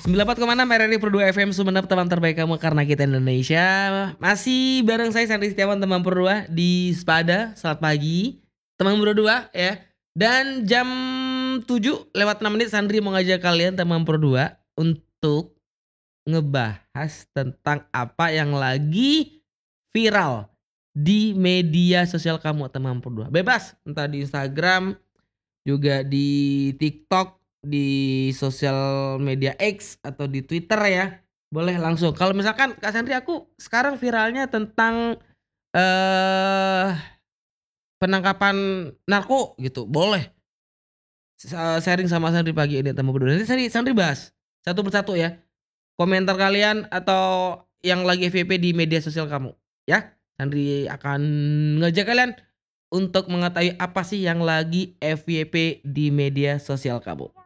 94,6 RRI Pro 2 FM Sumenep, teman terbaik kamu karena kita Indonesia. Masih bareng saya Sandri Setiawan, teman Pro 2 di Spada. Selamat pagi teman Pro 2 ya. Dan jam 7:06 Sandri mau ngajak kalian teman Pro 2 untuk ngebahas tentang apa yang lagi viral di media sosial kamu teman Pro 2. Bebas, entah di Instagram, juga di TikTok, di sosial media X atau di Twitter ya. Boleh langsung. Kalau misalkan Kak Sandri, aku sekarang viralnya tentang eh penangkapan narko gitu. Boleh sharing sama Sandri pagi ini teman berdua. Nanti Sandri bahas satu persatu ya. Komentar kalian atau yang lagi FYP di media sosial kamu ya. Sandri akan ngajak kalian untuk mengetahui apa sih yang lagi FYP di media sosial kamu.